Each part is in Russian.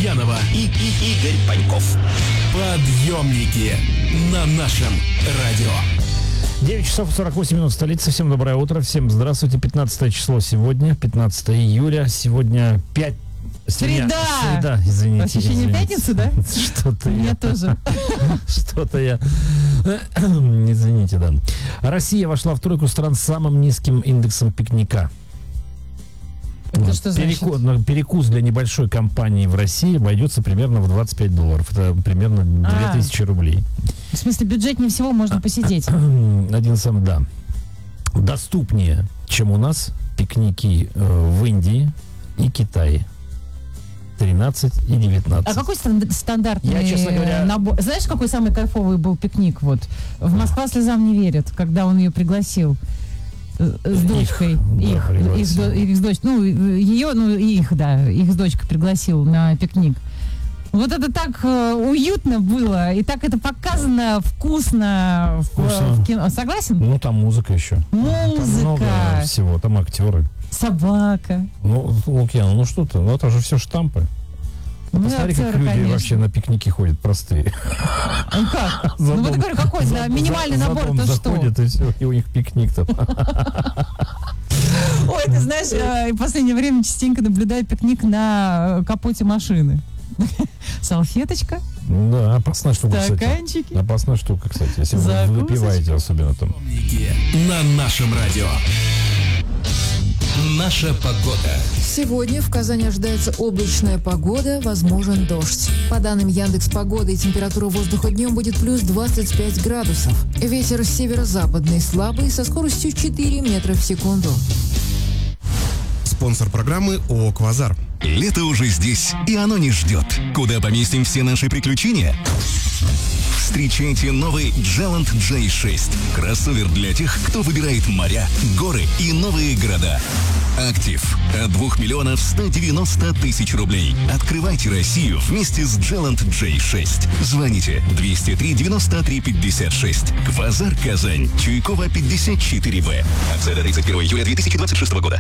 Лукьянова и Игорь Паньков. Подъемники на нашем радио. 9 часов 48 минут в столице. Всем доброе утро. Всем здравствуйте. 15 число сегодня. 15 июля. Сегодня 5... Среда, извините. Ощущение пятницы, да? Что-то у меня тоже. Что-то я... Извините, да. Россия вошла в тройку стран с самым низким индексом пикника. Это что значит? Перекус для небольшой компании в России обойдется примерно в $25. Это примерно 2000 рублей. В смысле, бюджетнее всего можно посидеть? Один сам, да. Доступнее, чем у нас, пикники в Индии и Китае. 13 и 19. А какой стандартный Я, честно говоря... набор? Знаешь, какой самый кайфовый был пикник? Вот в «Москва слезам не верит», когда он ее пригласил с дочкой. Их с дочкой. Ну, ее, их с дочкой пригласил на пикник. Вот это так уютно было, и так это показано вкусно в кино. Согласен? Ну, там музыка еще. Музыка. Там много всего, там актеры. Собака. Ну, Лукьян, ну что ты, ну это же все штампы. Ну, посмотри, актеры, как люди, конечно, вообще на пикники ходят, простые. Ну как? Ну вот я говорю, какой минимальный набор, то что? Заходят, и все, и у них пикник там. Ой, ты знаешь, в последнее время частенько наблюдаю пикник на капоте машины. Салфеточка. Да, опасная штука, стаканчики. Кстати. Опасная штука, кстати, если вы выпиваете особенно там. На нашем радио. Наша погода. Сегодня в Казани ожидается облачная погода, возможен дождь. По данным Яндекс.Погоды, температура воздуха днем будет плюс 25 градусов. Ветер северо-западный слабый со скоростью 4 метра в секунду. Спонсор программы ООО «Квазар». Лето уже здесь, и оно не ждет. Куда поместим все наши приключения? Встречайте новый Джеланд J6. Кроссовер для тех, кто выбирает моря, горы и новые города. Актив от 2 миллионов 190 тысяч рублей. Открывайте Россию вместе с Джеланд J6. Звоните 203-93-56. Квазар, Казань. Чуйкова, 54В. Акция до 31 июля 2026 года.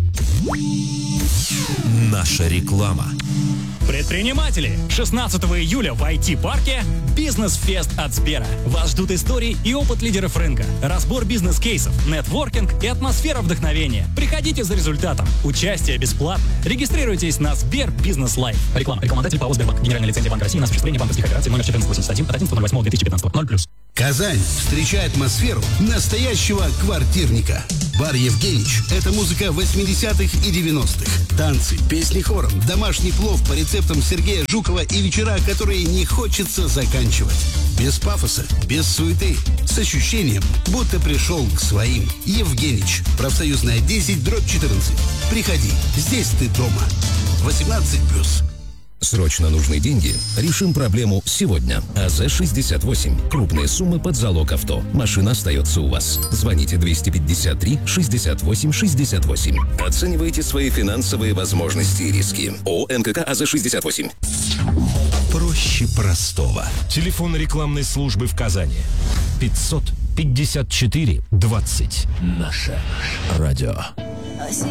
Наша реклама. Предприниматели! 16 июля в IT-парке «Бизнес-фест» от Сбера. Вас ждут истории и опыт лидеров рынка, разбор бизнес-кейсов, нетворкинг и атмосфера вдохновения. Приходите за результатом. Участие бесплатно. Регистрируйтесь на Сбер Бизнес Лайф. Реклама. Рекламодатель ПАО «Сбербанк». Генеральная лицензия Банка России на осуществление банковских операций номер 1481 от 11.08.2015. 0+. Казань, встречай атмосферу настоящего квартирника. Бар «Евгенич» — это музыка 80-х и 90-х. Танцы, песни хором, домашний плов по рецептам Сергея Жукова и вечера, которые не хочется заканчивать. Без пафоса, без суеты, с ощущением, будто пришел к своим. «Евгенич», профсоюзная 10/14. Приходи, здесь ты дома. 18+. Срочно нужны деньги? Решим проблему сегодня. АЗ-68. Крупные суммы под залог авто. Машина остается у вас. Звоните 253-68-68. Оценивайте свои финансовые возможности и риски. ООО НКК АЗ-68. Проще простого. Телефон рекламной службы в Казани. 554-20. Наше радио.